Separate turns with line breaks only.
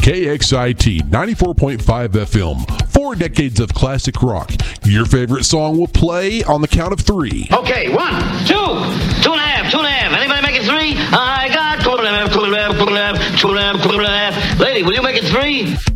KXIT 94.5 FM. 4 decades of classic rock. Your favorite song will play on the count of 3.
Okay, 1, 2, 2.5. Anybody make it 3? I got 2.5. Lady, will you make it 3?